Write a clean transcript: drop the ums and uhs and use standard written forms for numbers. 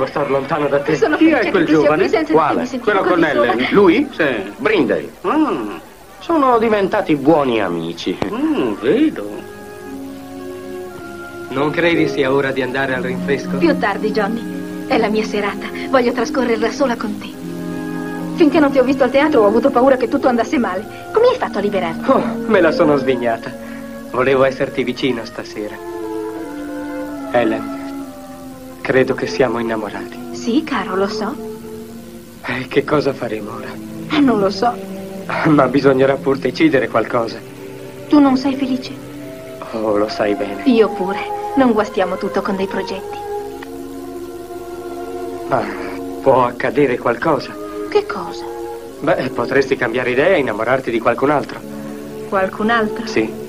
devo star lontano da te. Sono Chi felice è quel che tu sia giovane? qui senza di te Quale? mi sentivo Quello così con sola. Ellen. Lui? Sì. Brindley. Ah, Sono diventati buoni amici. vedo. Non credi sia ora di andare al rinfresco? Più tardi, Johnny. È la mia serata. Voglio trascorrerla sola con te. Finché non ti ho visto al teatro ho avuto paura che tutto andasse male. Come hai fatto a liberarti? Oh, me la sono svignata. Volevo esserti vicino stasera. Ellen, credo che siamo innamorati. Sì, caro, lo so. Che cosa faremo ora? Non lo so. Ma bisognerà pur decidere qualcosa. Tu non sei felice? Oh, lo sai bene. Io pure. Non guastiamo tutto con dei progetti. Ma può accadere qualcosa. Che cosa? Beh, potresti cambiare idea e innamorarti di qualcun altro. Qualcun altro? Sì.